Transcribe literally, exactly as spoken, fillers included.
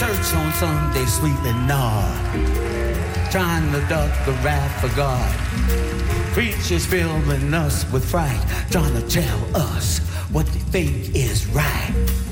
church on Sunday sweeping nod, trying to duck the wrath of God. Preachers filling us with fright, trying to tell us what they think is right.